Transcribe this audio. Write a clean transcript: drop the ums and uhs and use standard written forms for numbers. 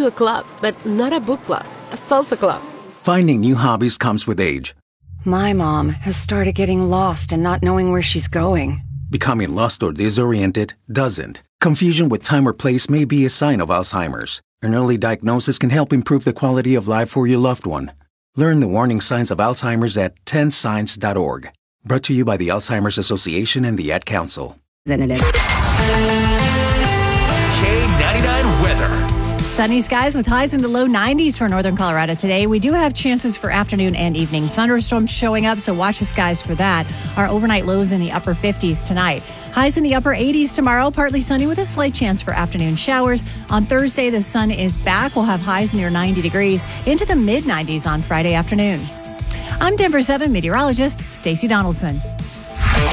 to a club, but not a book club, a salsa club. Finding new hobbies comes with age. My mom has started getting lost and not knowing where she's going. Becoming lost or disoriented doesn't. Confusion with time or place may be a sign of Alzheimer's. An early diagnosis can help improve the quality of life for your loved one. Learn the warning signs of Alzheimer's at 10signs.org. Brought to you by the Alzheimer's Association and the Ad Council. K99 weather. Sunny skies with highs in the low 90s for northern Colorado today. We do have chances for afternoon and evening thunderstorms showing up, so watch the skies for that. Our overnight lows in the upper 50s tonight. Highs in the upper 80s tomorrow, partly sunny with a slight chance for afternoon showers. On Thursday, the sun is back. We'll have highs near 90 degrees into the mid-90s on Friday afternoon. I'm Denver 7 meteorologist Stacey Donaldson.